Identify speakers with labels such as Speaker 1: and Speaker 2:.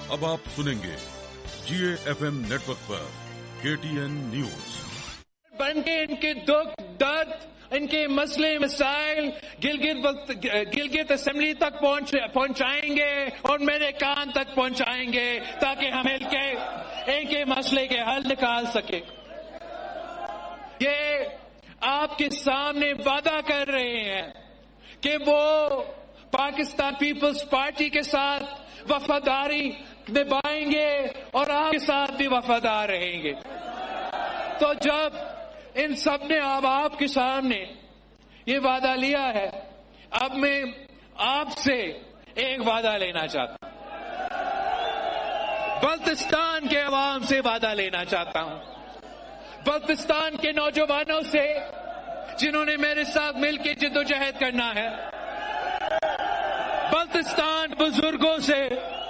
Speaker 1: अब आप सुनेंगे GAFM नेटवर्क पर KTN न्यूज।
Speaker 2: बन के इनके दुख दर्द, इनके मसले मसाइल गिलगित असेंबली तक पहुंचाएंगे और मेरे कान तक पहुंचाएंगे ताकि हम इनके मसले के हल निकाल सके। ये आपके सामने वादा कर रहे हैं कि वो पाकिस्तान पीपल्स पार्टी के साथ वफादारी निभाएंगे और आपके साथ भी वफादार रहेंगे। तो जब इन सब ने अब आपके सामने ये वादा लिया है, अब मैं आपसे एक वादा लेना चाहता हूं, बल्तिस्तान के अवाम से वादा लेना चाहता हूं, बल्तिस्तान के नौजवानों से जिन्होंने मेरे साथ मिलकर जिद्दोजहद करना है, बल्तिस्तान बुजुर्गों से